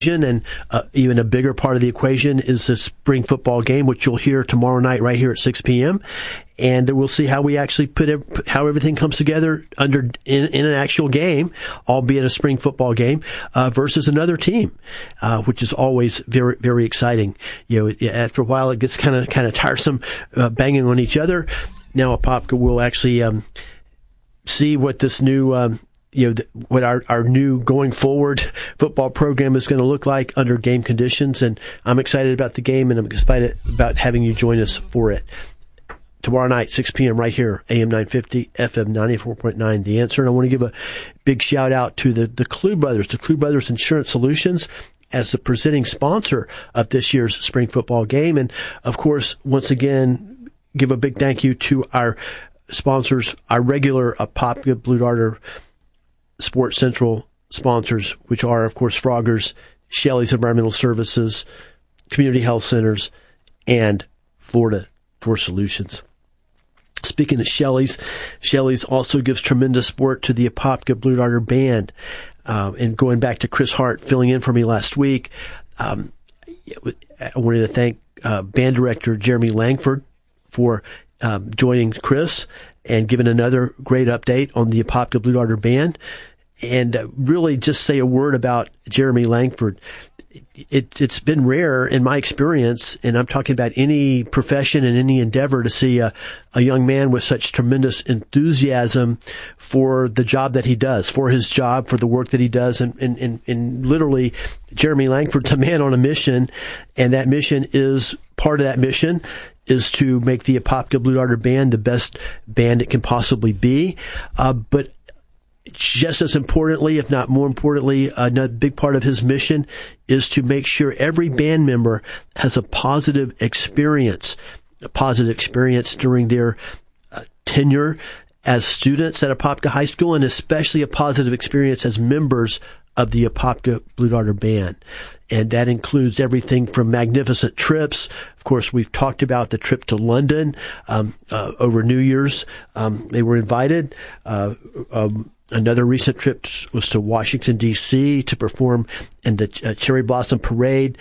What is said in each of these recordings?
And even a bigger part of the equation is the spring football game, which you'll hear tomorrow night right here at 6 p.m. And we'll see how we actually how everything comes together in an actual game, albeit a spring football game, versus another team, which is always very, very exciting. After a while, it gets kind of tiresome banging on each other. Now, Apopka will actually see what this new what our new going forward football program is going to look like under game conditions. And I'm excited about the game, and I'm excited about having you join us for it. Tomorrow night, 6 p.m. right here, AM 950, FM 94.9, The Answer. And I want to give a big shout out to the Clue Brothers, the Clue Brothers Insurance Solutions, as the presenting sponsor of this year's spring football game. And of course, once again, give a big thank you to our sponsors, our regular Apopka Blue Darter Sports Central sponsors, which are, of course, Froggers, Shelley's Environmental Services, Community Health Centers, and Florida Tour Solutions. Speaking of Shelley's also gives tremendous support to the Apopka Blue Darter Band. And going back to Chris Hart filling in for me last week, I wanted to thank band director Jeremy Langford for joining Chris and giving another great update on the Apopka Blue Darter Band. And really just say a word about Jeremy Langford. It's been rare in my experience, and I'm talking about any profession and any endeavor, to see a young man with such tremendous enthusiasm for the job that he does, for his job, for the work that he does. And literally, Jeremy Langford's a man on a mission, and that mission is, part of that mission is to make the Apopka Blue Darter Band the best band it can possibly be. But just as importantly, if not more importantly, another big part of his mission is to make sure every band member has a positive experience during their tenure as students at Apopka High School, and especially a positive experience as members of the Apopka Blue Darter Band. And that includes everything from magnificent trips. Of course, we've talked about the trip to London over New Year's. They were invited. Another recent trip was to Washington, D.C. to perform in the Cherry Blossom Parade.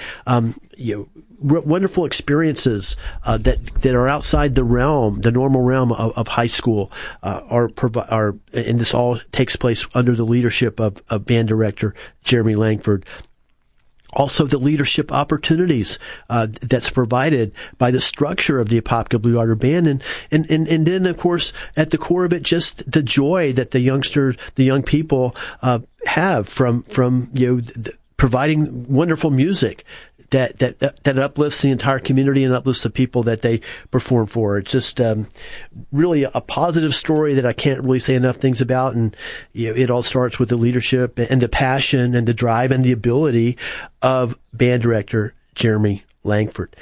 Wonderful experiences that are outside the normal realm of high school, and this all takes place under the leadership of band director Jeremy Langford. Also, the leadership opportunities that's provided by the structure of the Apopka Blue Darter Band, and then, of course, at the core of it, just the joy that the young people have from providing wonderful music that uplifts the entire community and uplifts the people that they perform for. It's just really a positive story that I can't really say enough things about. And it all starts with the leadership and the passion and the drive and the ability of band director Jeremy Langford.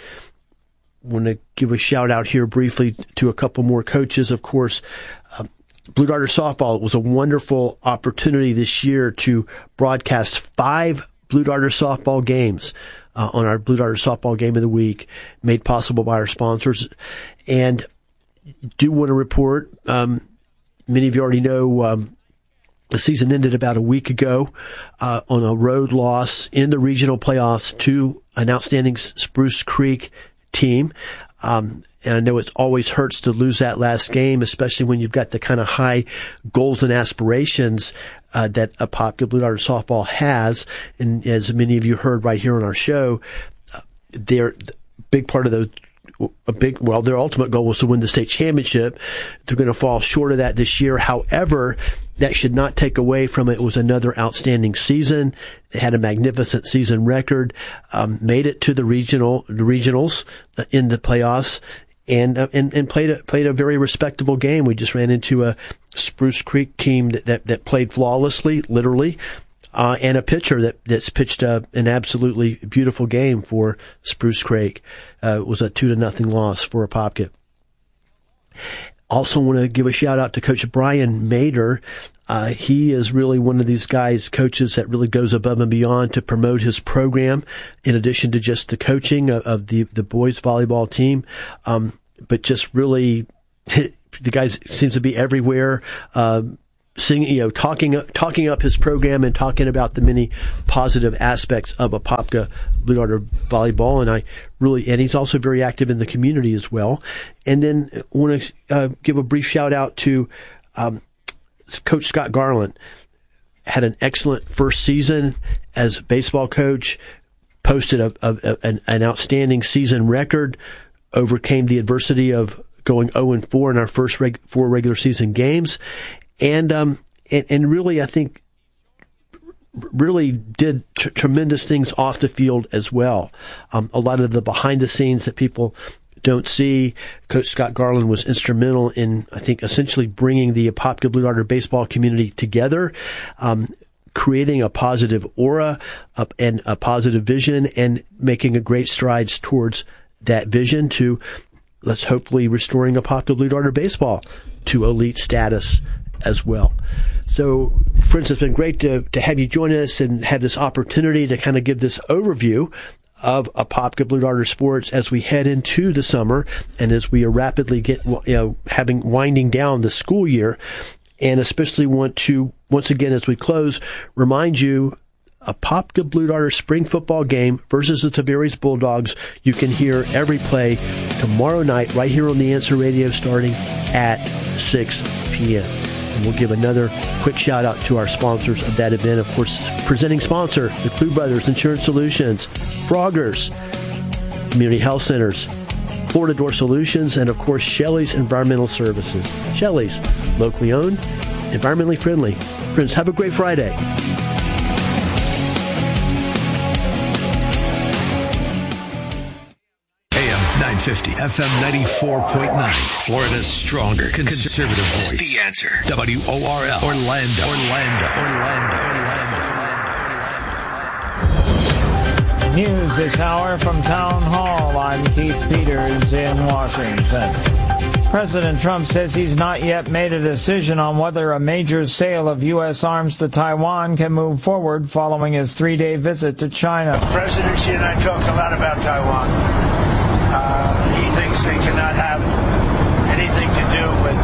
I want to give a shout out here briefly to a couple more coaches. Of course, Blue Darter softball. It was a wonderful opportunity this year to broadcast 5 Blue Darter softball games on our Blue Darter softball game of the week, made possible by our sponsors. And do want to report, many of you already know, the season ended about a week ago on a road loss in the regional playoffs to an outstanding Spruce Creek team. And I know it always hurts to lose that last game, especially when you've got the kind of high goals and aspirations that Apopka Blue Darter softball has. And as many of you heard right here on our show, their big part of their ultimate goal was to win the state championship. They're going to fall short of that this year. However, that should not take away from it. It was another outstanding season. They had a magnificent season record, made it to the regionals in the playoffs, and played a very respectable game. We just ran into a Spruce Creek team that played flawlessly, literally, and a pitcher that's pitched an absolutely beautiful game for Spruce Creek. It was a 2-0 loss for Apopka. Also want to give a shout out to Coach Brian Mader. He is really one of these coaches that really goes above and beyond to promote his program, in addition to just the coaching of the boys volleyball team. But just really, the guy seems to be everywhere, singing, talking up his program and talking about the many positive aspects of Apopka Blue Darter volleyball, and he's also very active in the community as well. And then I want to give a brief shout out to Coach Scott Garland. Had an excellent first season as baseball coach, posted an outstanding season record, overcame the adversity of going 0-4 in our first 4 regular season games. And really, I think, really did tremendous things off the field as well. A lot of the behind the scenes that people don't see. Coach Scott Garland was instrumental in, I think, essentially bringing the Apopka Blue Darter baseball community together, creating a positive aura and a positive vision, and making a great strides towards that vision to, let's hopefully, restoring Apopka Blue Darter baseball to elite status as well. So, friends, it's been great to have you join us and have this opportunity to kind of give this overview of Apopka Blue Darter sports as we head into the summer and as we are rapidly winding down the school year. And especially want to, once again, as we close, remind you, Apopka Blue Darter spring football game versus the Tavares Bulldogs. You can hear every play tomorrow night right here on The Answer Radio starting at 6 p.m. And we'll give another quick shout out to our sponsors of that event. Of course, presenting sponsor, the Clue Brothers Insurance Solutions, Froggers, Community Health Centers, Florida Door Solutions, and of course, Shelley's Environmental Services. Shelley's, locally owned, environmentally friendly. Friends, have a great Friday. AM 950, FM 94.9, Florida's stronger conservative voice. The Answer. WORL, Orlando. News this hour from Town Hall. I'm Keith Peters in Washington. President Trump says he's not yet made a decision on whether a major sale of U.S. arms to Taiwan can move forward following his 3-day visit to China. President Xi and I talked a lot about Taiwan. He thinks they cannot have anything to do with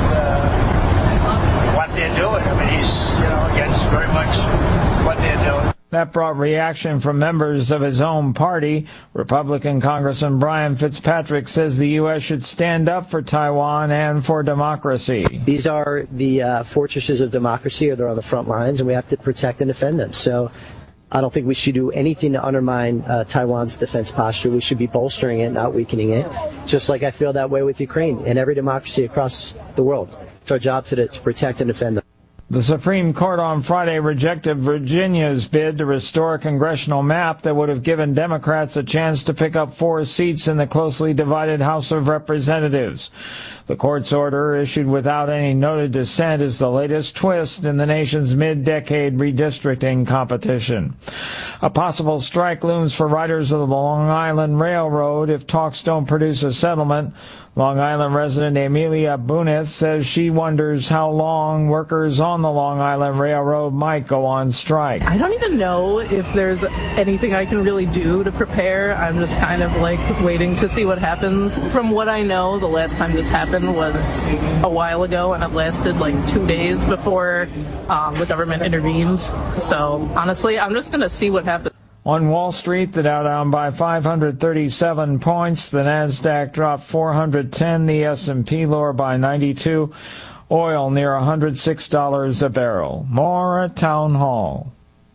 what they're doing. I mean, he's against very much what they're doing. That brought reaction from members of his own party. Republican Congressman Brian Fitzpatrick says the U.S. should stand up for Taiwan and for democracy. These are the fortresses of democracy, or they're on the front lines, and we have to protect and defend them. So I don't think we should do anything to undermine Taiwan's defense posture. We should be bolstering it, not weakening it, just like I feel that way with Ukraine and every democracy across the world. It's our job to protect and defend them. The Supreme Court on Friday rejected Virginia's bid to restore a congressional map that would have given Democrats a chance to pick up 4 seats in the closely divided House of Representatives. The court's order, issued without any noted dissent, is the latest twist in the nation's mid-decade redistricting competition. A possible strike looms for riders of the Long Island Railroad if talks don't produce a settlement. Long Island resident Amelia Bunith says she wonders how long workers on the Long Island Railroad might go on strike. I don't even know if there's anything I can really do to prepare. I'm just kind of waiting to see what happens. From what I know, the last time this happened was a while ago, and it lasted 2 days before the government intervened. So honestly, I'm just going to see what happens. On Wall Street, the Dow down by 537 points. The Nasdaq dropped 410. The S&P lower by 92. Oil near $106 a barrel. More at Town Hall.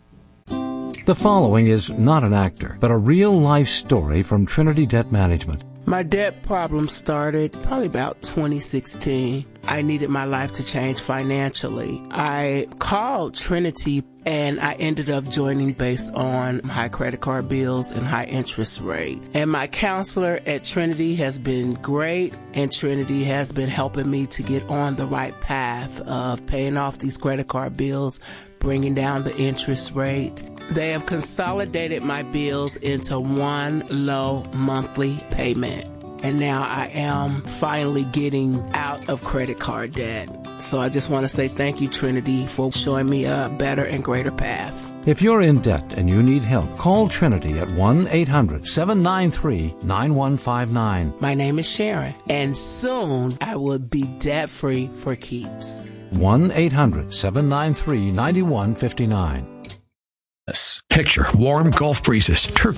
The following is not an actor, but a real-life story from Trinity Debt Management. My debt problem started probably about 2016. I needed my life to change financially. I called Trinity and I ended up joining based on high credit card bills and high interest rate. And my counselor at Trinity has been great, and Trinity has been helping me to get on the right path of paying off these credit card bills, bringing down the interest rate. They have consolidated my bills into one low monthly payment. And now I am finally getting out of credit card debt. So I just want to say thank you, Trinity, for showing me a better and greater path. If you're in debt and you need help, call Trinity at 1-800-793-9159. My name is Sharon, and soon I will be debt-free for keeps. 1-800-793-9159. Picture warm Gulf breezes,